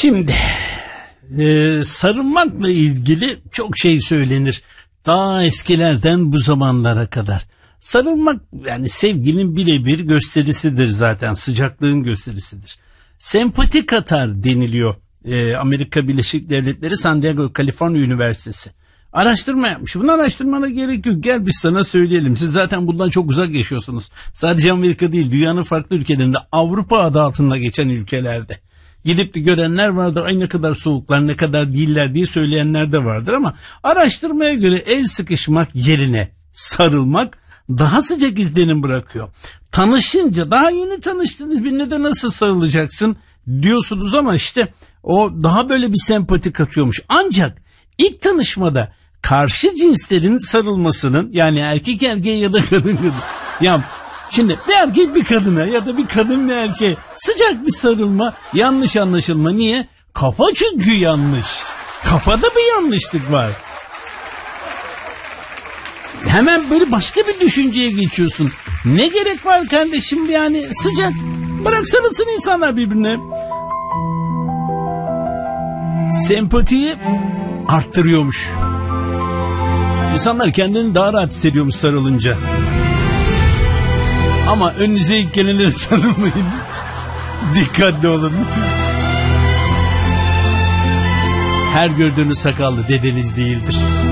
Şimdi sarılmakla ilgili çok şey söylenir. Daha eskilerden bu zamanlara kadar. Sarılmak yani sevginin birebir gösterisidir zaten. Sıcaklığın gösterisidir. Sempati katar deniliyor. Amerika Birleşik Devletleri San Diego Kaliforniya Üniversitesi araştırma yapmış. Bunu araştırmana gerek yok. Gel biz sana söyleyelim. Siz zaten bundan çok uzak yaşıyorsunuz. Sadece Amerika değil, dünyanın farklı ülkelerinde, Avrupa adı altında geçen ülkelerde. Gidip de görenler vardır. Ay ne kadar soğuklar, ne kadar değiller diye söyleyenler de vardır ama araştırmaya göre el sıkışmak yerine sarılmak daha sıcak izlenim bırakıyor. Tanışınca, daha yeni tanıştınız, birine de nasıl sarılacaksın diyorsunuz ama işte o daha böyle bir sempati katıyormuş. Ancak ilk tanışmada karşı cinslerin sarılmasının, yani erkek erkeğe ya da kadın kadın, ya şimdi bir erkek bir kadına ya da bir kadın bir erkeğe sıcak bir sarılma yanlış anlaşılma. Niye? Kafa çünkü yanlış. Kafada bir yanlışlık var. Hemen böyle başka bir düşünceye geçiyorsun. Ne gerek var kardeşim, yani sıcak. Bırak sarılsın insanlar birbirine. Sempatiyi arttırıyormuş. İnsanlar kendini daha rahat hissediyormuş sarılınca. Ama önünüze ilk gelenlere sarılmayın. Dikkatli olun. Her gördüğünüz sakallı dedeniz değildir.